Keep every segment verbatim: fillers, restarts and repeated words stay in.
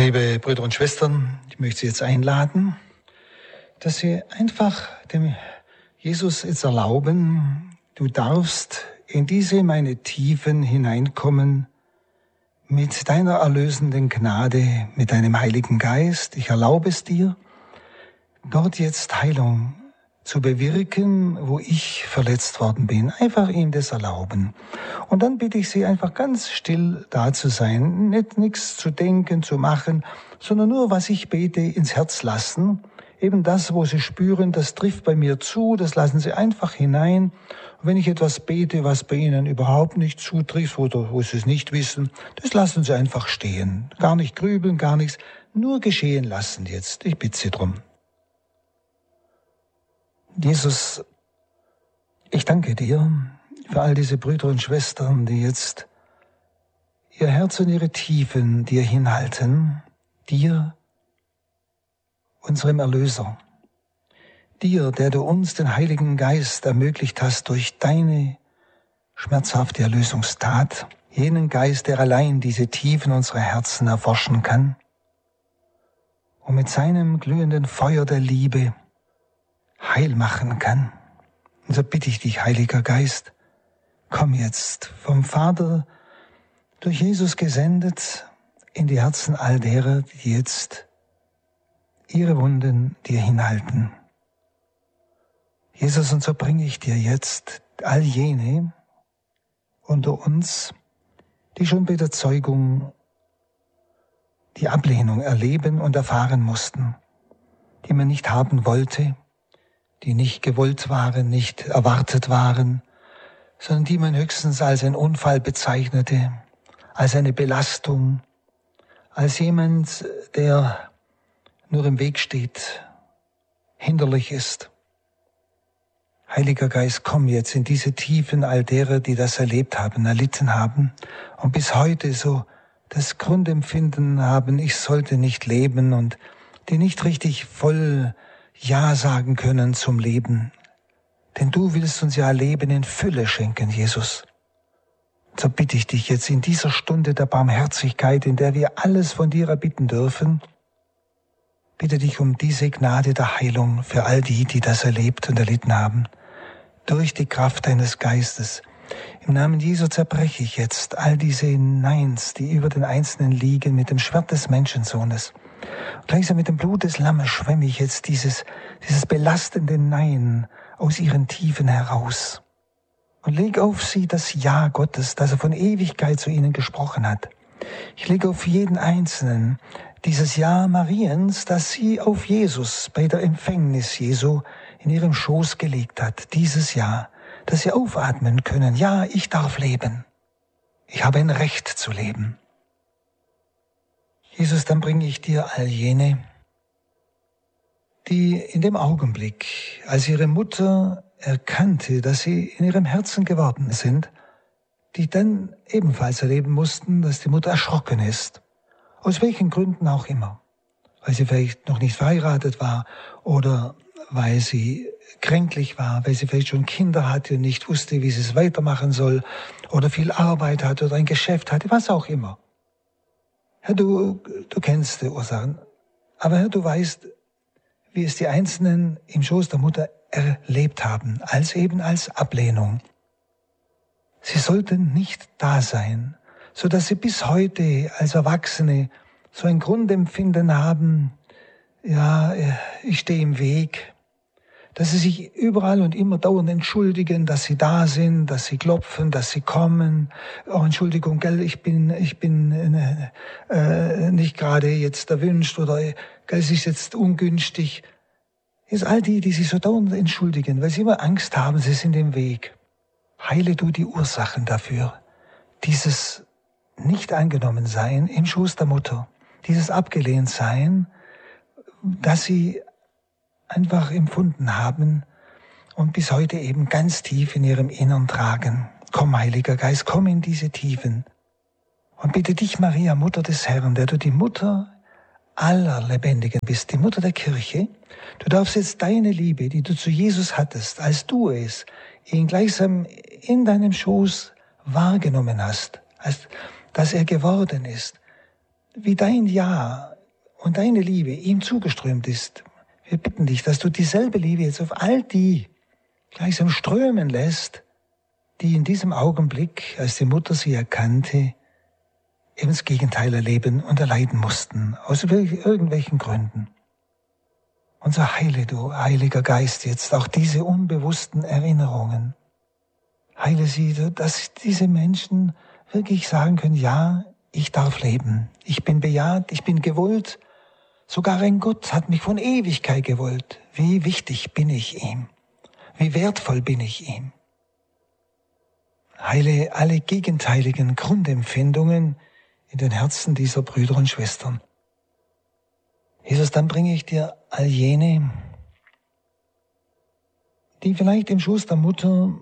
Liebe Brüder und Schwestern, ich möchte Sie jetzt einladen, dass Sie einfach dem Jesus jetzt erlauben, du darfst in diese meine Tiefen hineinkommen mit deiner erlösenden Gnade, mit deinem Heiligen Geist. Ich erlaube es dir, dort jetzt Heilung zu bewirken, wo ich verletzt worden bin. Einfach ihm das erlauben. Und dann bitte ich Sie einfach ganz still da zu sein, nicht nichts zu denken, zu machen, sondern nur, was ich bete, ins Herz lassen. Eben das, wo Sie spüren, das trifft bei mir zu, das lassen Sie einfach hinein. Und wenn ich etwas bete, was bei Ihnen überhaupt nicht zutrifft oder wo Sie es nicht wissen, das lassen Sie einfach stehen. Gar nicht grübeln, gar nichts, nur geschehen lassen jetzt. Ich bitte Sie drum. Jesus, ich danke dir für all diese Brüder und Schwestern, die jetzt ihr Herz und ihre Tiefen dir hinhalten, dir, unserem Erlöser, dir, der du uns den Heiligen Geist ermöglicht hast durch deine schmerzhafte Erlösungstat, jenen Geist, der allein diese Tiefen unserer Herzen erforschen kann und mit seinem glühenden Feuer der Liebe heil machen kann. Und so bitte ich dich, Heiliger Geist, komm jetzt vom Vater durch Jesus gesendet in die Herzen all derer, die jetzt ihre Wunden dir hinhalten. Jesus, und so bringe ich dir jetzt all jene unter uns, die schon bei der Zeugung die Ablehnung erleben und erfahren mussten, die man nicht haben wollte, die nicht gewollt waren, nicht erwartet waren, sondern die man höchstens als einen Unfall bezeichnete, als eine Belastung, als jemand, der nur im Weg steht, hinderlich ist. Heiliger Geist, komm jetzt in diese Tiefen all derer, die das erlebt haben, erlitten haben und bis heute so das Grundempfinden haben, ich sollte nicht leben und die nicht richtig voll Ja sagen können zum Leben. Denn du willst uns ja Leben in Fülle schenken, Jesus. So bitte ich dich jetzt in dieser Stunde der Barmherzigkeit, in der wir alles von dir erbitten dürfen, bitte dich um diese Gnade der Heilung für all die, die das erlebt und erlitten haben, durch die Kraft deines Geistes. Im Namen Jesu zerbreche ich jetzt all diese Neins, die über den Einzelnen liegen, mit dem Schwert des Menschensohnes. Und gleichsam mit dem Blut des Lammes schwemme ich jetzt dieses, dieses belastende Nein aus ihren Tiefen heraus und lege auf sie das Ja Gottes, das er von Ewigkeit zu ihnen gesprochen hat. Ich lege auf jeden Einzelnen dieses Ja Mariens, das sie auf Jesus bei der Empfängnis Jesu in ihrem Schoß gelegt hat. Dieses Ja, dass sie aufatmen können. Ja, ich darf leben. Ich habe ein Recht zu leben. Jesus, dann bringe ich dir all jene, die in dem Augenblick, als ihre Mutter erkannte, dass sie in ihrem Herzen geworden sind, die dann ebenfalls erleben mussten, dass die Mutter erschrocken ist. Aus welchen Gründen auch immer. Weil sie vielleicht noch nicht verheiratet war oder weil sie kränklich war, weil sie vielleicht schon Kinder hatte und nicht wusste, wie sie es weitermachen soll oder viel Arbeit hatte oder ein Geschäft hatte, was auch immer. Herr, du, du kennst die Ursachen, aber Herr, du weißt, wie es die Einzelnen im Schoß der Mutter erlebt haben, als eben als Ablehnung. Sie sollten nicht da sein, so dass sie bis heute als Erwachsene so ein Grundempfinden haben, ja, ich stehe im Weg, dass sie sich überall und immer dauernd entschuldigen, dass sie da sind, dass sie klopfen, dass sie kommen. Oh, Entschuldigung, gell, ich bin, ich bin äh, äh, nicht gerade jetzt erwünscht oder gell, es ist jetzt ungünstig. Ist all die, die sich so dauernd entschuldigen, weil sie immer Angst haben, sie sind im Weg. Heile du die Ursachen dafür. Dieses nicht angenommen sein im Schoß der Mutter, dieses abgelehnt sein, dass sie einfach empfunden haben und bis heute eben ganz tief in ihrem Innern tragen. Komm, Heiliger Geist, komm in diese Tiefen. Und bitte dich, Maria, Mutter des Herrn, der du die Mutter aller Lebendigen bist, die Mutter der Kirche, du darfst jetzt deine Liebe, die du zu Jesus hattest, als du es ihn gleichsam in deinem Schoß wahrgenommen hast, als dass er geworden ist, wie dein Ja und deine Liebe ihm zugeströmt ist. Wir bitten dich, dass du dieselbe Liebe jetzt auf all die gleichsam strömen lässt, die in diesem Augenblick, als die Mutter sie erkannte, eben das Gegenteil erleben und erleiden mussten, aus irgendwelchen Gründen. Und so heile du, Heiliger Geist, jetzt auch diese unbewussten Erinnerungen. Heile sie, dass diese Menschen wirklich sagen können, ja, ich darf leben. Ich bin bejaht, ich bin gewollt. Sogar ein Gott hat mich von Ewigkeit gewollt. Wie wichtig bin ich ihm? Wie wertvoll bin ich ihm? Heile alle gegenteiligen Grundempfindungen in den Herzen dieser Brüder und Schwestern. Jesus, dann bringe ich dir all jene, die vielleicht im Schoß der Mutter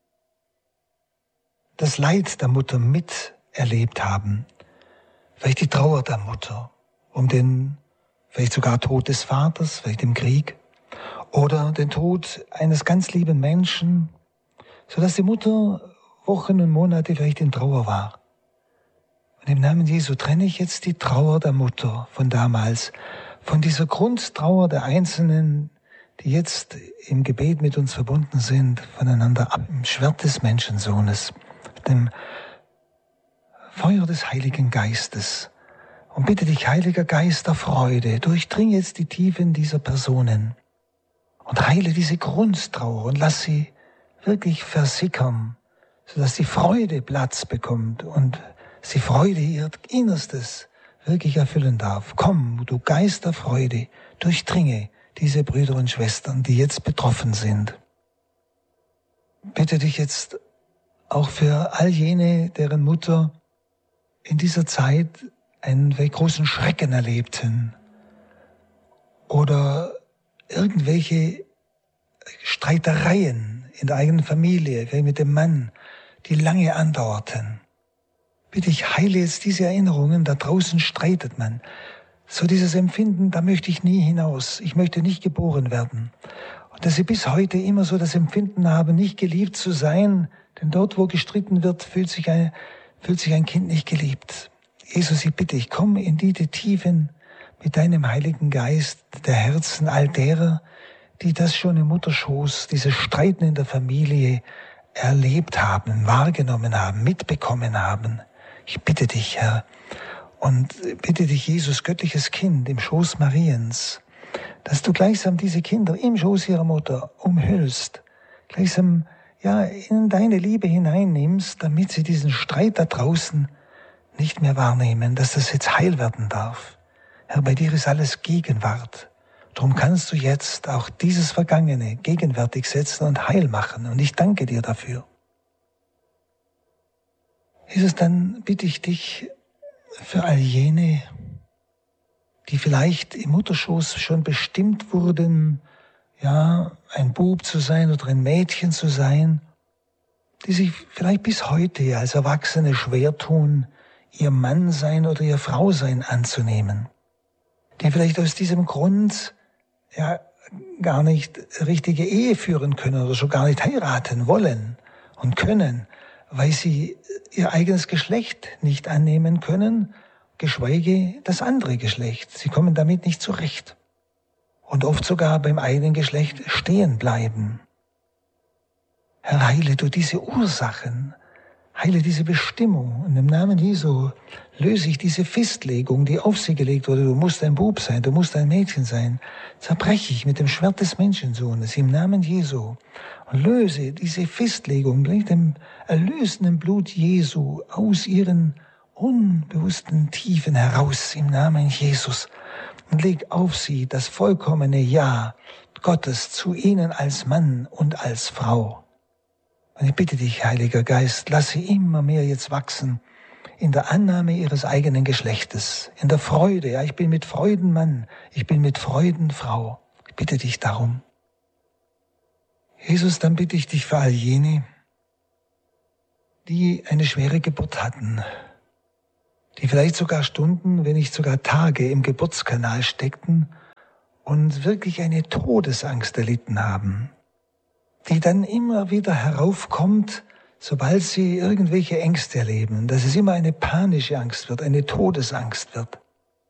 das Leid der Mutter miterlebt haben. Vielleicht die Trauer der Mutter um den, vielleicht sogar Tod des Vaters, vielleicht im Krieg, oder den Tod eines ganz lieben Menschen, sodass die Mutter Wochen und Monate vielleicht in Trauer war. Und im Namen Jesu trenne ich jetzt die Trauer der Mutter von damals, von dieser Grundtrauer der Einzelnen, die jetzt im Gebet mit uns verbunden sind, voneinander ab, im Schwert des Menschensohnes, dem Feuer des Heiligen Geistes. Und bitte dich, Heiliger Geist der Freude, durchdring jetzt die Tiefen dieser Personen und heile diese Grundtrauer und lass sie wirklich versickern, sodass die Freude Platz bekommt und die Freude ihr Innerstes wirklich erfüllen darf. Komm, du Geist der Freude, durchdringe diese Brüder und Schwestern, die jetzt betroffen sind. Bitte dich jetzt auch für all jene, deren Mutter in dieser Zeit einen großen Schrecken erlebten oder irgendwelche Streitereien in der eigenen Familie, wie mit dem Mann, die lange andauerten. Bitte ich, heile jetzt diese Erinnerungen, da draußen streitet man. So dieses Empfinden, da möchte ich nie hinaus, ich möchte nicht geboren werden. Und dass sie bis heute immer so das Empfinden haben, nicht geliebt zu sein, denn dort, wo gestritten wird, fühlt sich ein, fühlt sich ein Kind nicht geliebt. Jesus, ich bitte, ich komme in diese Tiefen mit deinem Heiligen Geist der Herzen all derer, die das schon im Mutterschoß, dieses Streiten in der Familie erlebt haben, wahrgenommen haben, mitbekommen haben. Ich bitte dich, Herr, und bitte dich, Jesus, göttliches Kind im Schoß Mariens, dass du gleichsam diese Kinder im Schoß ihrer Mutter umhüllst, gleichsam ja in deine Liebe hineinnimmst, damit sie diesen Streit da draußen nicht mehr wahrnehmen, dass das jetzt heil werden darf. Herr, bei dir ist alles Gegenwart. Darum kannst du jetzt auch dieses Vergangene gegenwärtig setzen und heil machen. Und ich danke dir dafür. Jesus, dann bitte ich dich für all jene, die vielleicht im Mutterschoß schon bestimmt wurden, ja, ein Bub zu sein oder ein Mädchen zu sein, die sich vielleicht bis heute als Erwachsene schwer tun, ihr Mannsein oder ihr Frausein anzunehmen, die vielleicht aus diesem Grund ja gar nicht richtige Ehe führen können oder schon gar nicht heiraten wollen und können, weil sie ihr eigenes Geschlecht nicht annehmen können, geschweige das andere Geschlecht. Sie kommen damit nicht zurecht und oft sogar beim eigenen Geschlecht stehen bleiben. Herr, heile du diese Ursachen, heile diese Bestimmung. Und im Namen Jesu löse ich diese Festlegung, die auf sie gelegt wurde. Du musst ein Bub sein, du musst ein Mädchen sein. Zerbreche ich mit dem Schwert des Menschensohnes im Namen Jesu und löse diese Festlegung mit dem erlösenden Blut Jesu aus ihren unbewussten Tiefen heraus im Namen Jesus und leg auf sie das vollkommene Ja Gottes zu ihnen als Mann und als Frau. Und ich bitte dich, Heiliger Geist, lass sie immer mehr jetzt wachsen in der Annahme ihres eigenen Geschlechtes, in der Freude. Ja, ich bin mit Freuden Mann, ich bin mit Freuden Frau. Ich bitte dich darum. Jesus, dann bitte ich dich für all jene, die eine schwere Geburt hatten, die vielleicht sogar Stunden, wenn nicht sogar Tage im Geburtskanal steckten und wirklich eine Todesangst erlitten haben, die dann immer wieder heraufkommt, sobald sie irgendwelche Ängste erleben, dass es immer eine panische Angst wird, eine Todesangst wird.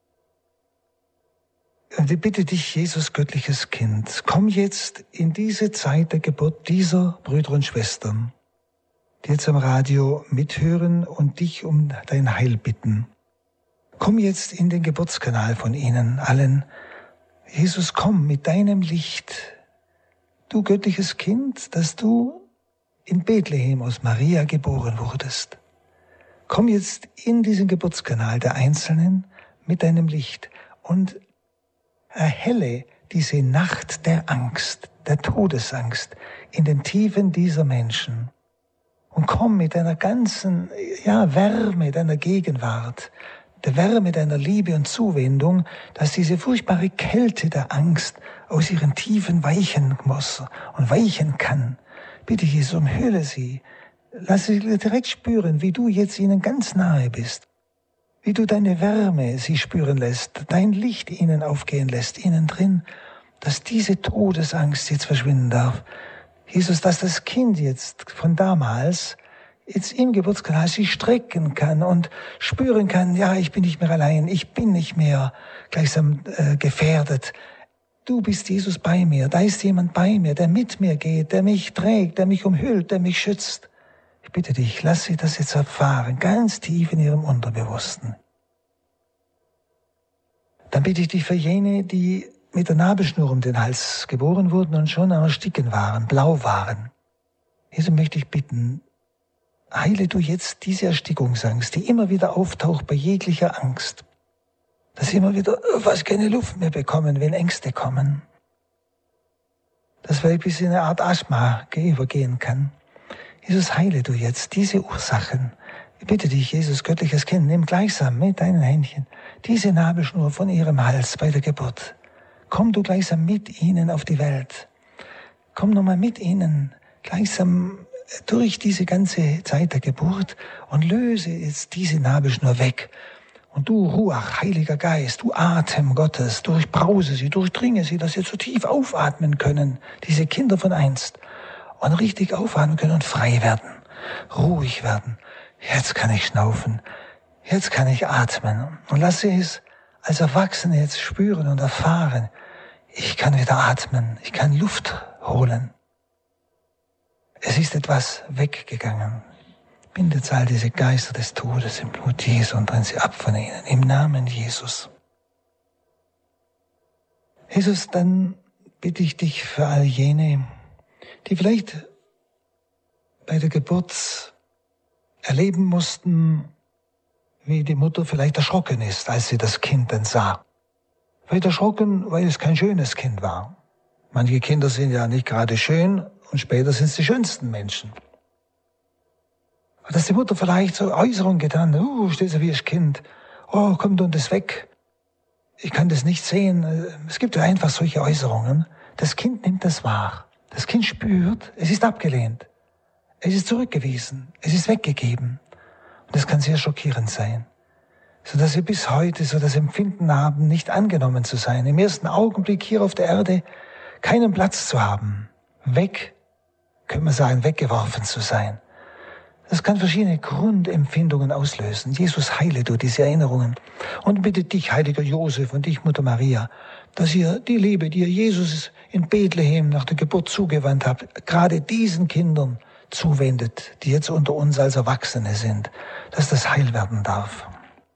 Und ich bitte dich, Jesus, göttliches Kind, komm jetzt in diese Zeit der Geburt dieser Brüder und Schwestern, die jetzt am Radio mithören und dich um dein Heil bitten. Komm jetzt in den Geburtskanal von ihnen allen. Jesus, komm mit deinem Licht, du göttliches Kind, dass du in Bethlehem aus Maria geboren wurdest. Komm jetzt in diesen Geburtskanal der Einzelnen mit deinem Licht und erhelle diese Nacht der Angst, der Todesangst in den Tiefen dieser Menschen. Und komm mit deiner ganzen, ja, Wärme deiner Gegenwart, der Wärme deiner Liebe und Zuwendung, dass diese furchtbare Kälte der Angst aus ihren Tiefen weichen muss und weichen kann. Bitte, Jesus, umhülle sie. Lass sie direkt spüren, wie du jetzt ihnen ganz nahe bist. Wie du deine Wärme sie spüren lässt, dein Licht ihnen aufgehen lässt, innen drin, dass diese Todesangst jetzt verschwinden darf. Jesus, dass das Kind jetzt von damals jetzt im Geburtskanal sich strecken kann und spüren kann, ja, ich bin nicht mehr allein, ich bin nicht mehr gleichsam äh, gefährdet. Du bist, Jesus, bei mir, da ist jemand bei mir, der mit mir geht, der mich trägt, der mich umhüllt, der mich schützt. Ich bitte dich, lass sie das jetzt erfahren, ganz tief in ihrem Unterbewussten. Dann bitte ich dich für jene, die mit der Nabelschnur um den Hals geboren wurden und schon am Ersticken waren, blau waren. Jesus, möchte ich bitten, heile du jetzt diese Erstickungsangst, die immer wieder auftaucht bei jeglicher Angst. Dass sie immer wieder fast keine Luft mehr bekommen, wenn Ängste kommen. Dass vielleicht bis in eine Art Asthma übergehen kann. Jesus, heile du jetzt diese Ursachen. Ich bitte dich, Jesus, göttliches Kind, nimm gleichsam mit deinen Händchen diese Nabelschnur von ihrem Hals bei der Geburt. Komm du gleichsam mit ihnen auf die Welt. Komm nochmal mit ihnen gleichsam durch diese ganze Zeit der Geburt und löse jetzt diese Nabelschnur weg. Und du, Ruach, Heiliger Geist, du Atem Gottes, durchbrause sie, durchdringe sie, dass sie so tief aufatmen können, diese Kinder von einst, und richtig aufatmen können und frei werden, ruhig werden. Jetzt kann ich schnaufen, jetzt kann ich atmen. Und lasse es als Erwachsene jetzt spüren und erfahren, ich kann wieder atmen, ich kann Luft holen. Es ist etwas weggegangen. Bindet all diese Geister des Todes im Blut Jesu und brennt sie ab von ihnen, im Namen Jesus. Jesus, dann bitte ich dich für all jene, die vielleicht bei der Geburt erleben mussten, wie die Mutter vielleicht erschrocken ist, als sie das Kind dann sah. Vielleicht erschrocken, weil es kein schönes Kind war. Manche Kinder sind ja nicht gerade schön und später sind es die schönsten Menschen. Dass die Mutter vielleicht so Äußerungen getan hat, uh, stehst du wie das Kind, oh, kommt und das weg, ich kann das nicht sehen. Es gibt ja einfach solche Äußerungen. Das Kind nimmt das wahr. Das Kind spürt, es ist abgelehnt. Es ist zurückgewiesen. Es ist weggegeben. Und das kann sehr schockierend sein. Sodass wir bis heute so das Empfinden haben, nicht angenommen zu sein. Im ersten Augenblick hier auf der Erde keinen Platz zu haben. Weg, können wir sagen, weggeworfen zu sein. Das kann verschiedene Grundempfindungen auslösen. Jesus, heile du diese Erinnerungen. Und bitte dich, heiliger Josef, und dich, Mutter Maria, dass ihr die Liebe, die ihr Jesus in Bethlehem nach der Geburt zugewandt habt, gerade diesen Kindern zuwendet, die jetzt unter uns als Erwachsene sind, dass das heil werden darf.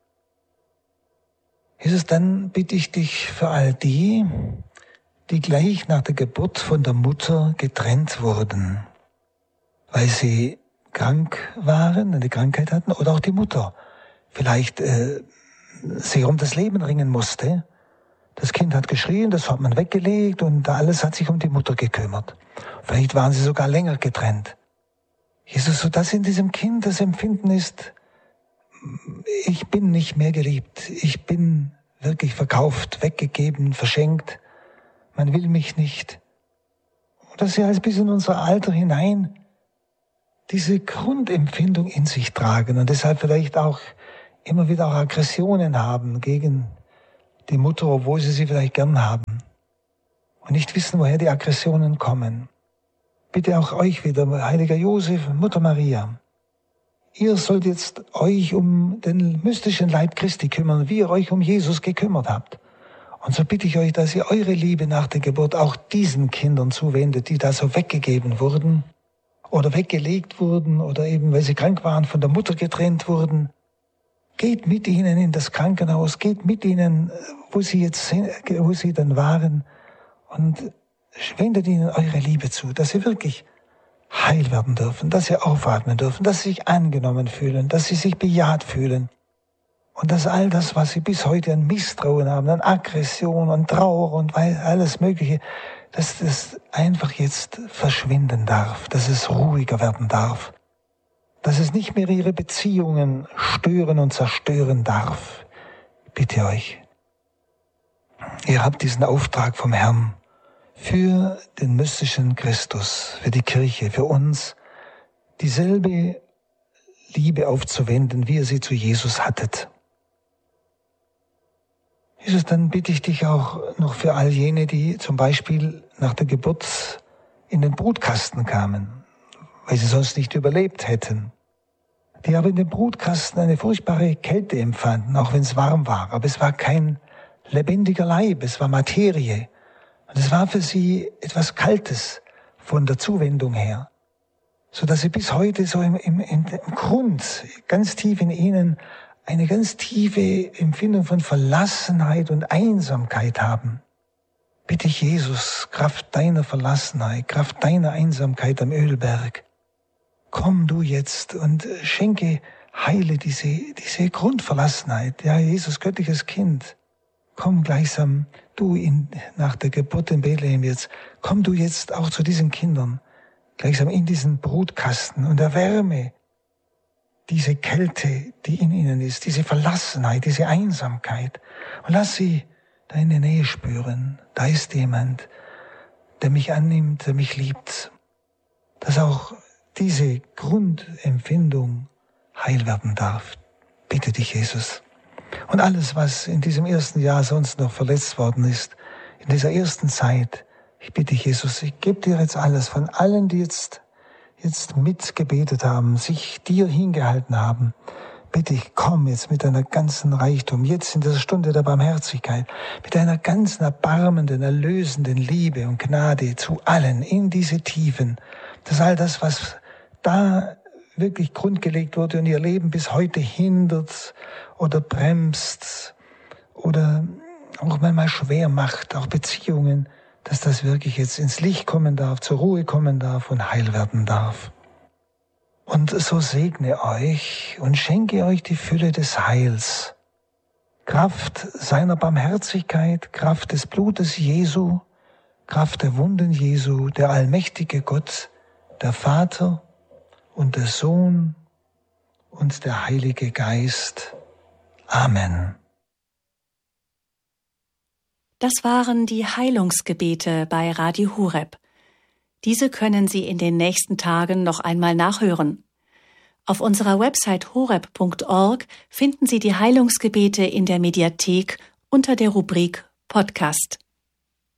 Jesus, dann bitte ich dich für all die, die gleich nach der Geburt von der Mutter getrennt wurden, weil sie krank waren, eine Krankheit hatten, oder auch die Mutter vielleicht äh, sehr um das Leben ringen musste. Das Kind hat geschrien, das hat man weggelegt und alles hat sich um die Mutter gekümmert. Vielleicht waren sie sogar länger getrennt. Jesus, so dass in diesem Kind das Empfinden ist, ich bin nicht mehr geliebt, ich bin wirklich verkauft, weggegeben, verschenkt, man will mich nicht. Und dass sie als bis in unser Alter hinein diese Grundempfindung in sich tragen und deshalb vielleicht auch immer wieder auch Aggressionen haben gegen die Mutter, obwohl sie sie vielleicht gern haben und nicht wissen, woher die Aggressionen kommen. Bitte auch euch wieder, heiliger Josef, Mutter Maria. Ihr sollt jetzt euch um den mystischen Leib Christi kümmern, wie ihr euch um Jesus gekümmert habt. Und so bitte ich euch, dass ihr eure Liebe nach der Geburt auch diesen Kindern zuwendet, die da so weggegeben wurden oder weggelegt wurden oder eben, weil sie krank waren, von der Mutter getrennt wurden. Geht mit ihnen in das Krankenhaus, geht mit ihnen, wo sie jetzt sind, wo sie dann waren, und wendet ihnen eure Liebe zu, dass sie wirklich heil werden dürfen, dass sie aufatmen dürfen, dass sie sich angenommen fühlen, dass sie sich bejaht fühlen. Und dass all das, was sie bis heute an Misstrauen haben, an Aggression und Trauer und alles Mögliche, dass das einfach jetzt verschwinden darf, dass es ruhiger werden darf, dass es nicht mehr ihre Beziehungen stören und zerstören darf. Bitte euch, ihr habt diesen Auftrag vom Herrn für den mystischen Christus, für die Kirche, für uns, dieselbe Liebe aufzuwenden, wie ihr sie zu Jesus hattet. Jesus, dann bitte ich dich auch noch für all jene, die zum Beispiel nach der Geburt in den Brutkasten kamen, weil sie sonst nicht überlebt hätten. Die aber in dem Brutkasten eine furchtbare Kälte empfanden, auch wenn es warm war. Aber es war kein lebendiger Leib, es war Materie. Und es war für sie etwas Kaltes von der Zuwendung her, so dass sie bis heute so im, im, im Grund, ganz tief in ihnen, eine ganz tiefe Empfindung von Verlassenheit und Einsamkeit haben. Bitte ich Jesus, Kraft deiner Verlassenheit, Kraft deiner Einsamkeit am Ölberg, komm du jetzt und schenke, heile diese, diese Grundverlassenheit. Ja, Jesus, göttliches Kind, komm gleichsam du in, nach der Geburt in Bethlehem jetzt, komm du jetzt auch zu diesen Kindern, gleichsam in diesen Brutkasten und erwärme diese Kälte, die in ihnen ist, diese Verlassenheit, diese Einsamkeit. Und lass sie deine Nähe spüren. Da ist jemand, der mich annimmt, der mich liebt. Dass auch diese Grundempfindung heil werden darf. Bitte dich, Jesus. Und alles, was in diesem ersten Jahr sonst noch verletzt worden ist, in dieser ersten Zeit, ich bitte dich, Jesus, ich gebe dir jetzt alles von allen, die jetzt jetzt mitgebetet haben, sich dir hingehalten haben. Bitte ich, komm jetzt mit deiner ganzen Reichtum, jetzt in dieser Stunde der Barmherzigkeit, mit deiner ganzen erbarmenden, erlösenden Liebe und Gnade zu allen in diese Tiefen, dass all das, was da wirklich grundgelegt wurde und ihr Leben bis heute hindert oder bremst oder auch manchmal schwer macht, auch Beziehungen, dass das wirklich jetzt ins Licht kommen darf, zur Ruhe kommen darf und heil werden darf. Und so segne euch und schenke euch die Fülle des Heils, Kraft seiner Barmherzigkeit, Kraft des Blutes Jesu, Kraft der Wunden Jesu, der allmächtige Gott, der Vater und der Sohn und der Heilige Geist. Amen. Das waren die Heilungsgebete bei Radio Horeb. Diese können Sie in den nächsten Tagen noch einmal nachhören. Auf unserer Website horeb punkt org finden Sie die Heilungsgebete in der Mediathek unter der Rubrik Podcast.